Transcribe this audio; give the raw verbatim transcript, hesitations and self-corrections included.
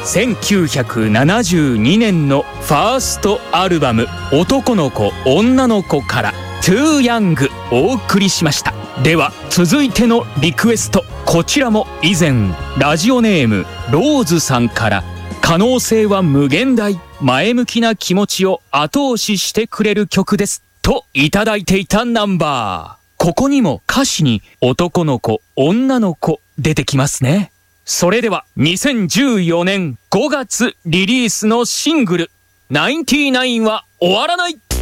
せんきゅうひゃくななじゅうにねんのファーストアルバム「男の子女の子」から「Too Young」お送りしました。では続いてのリクエスト、こちらも以前ラジオネームローズさんから「可能性は無限大、前向きな気持ちを後押ししてくれる曲です」といただいていたナンバー。ここにも歌詞に男の子女の子出てきますね。それではにせんじゅうよねんごがつリリースのシングル「ナインティナインは終わらない」。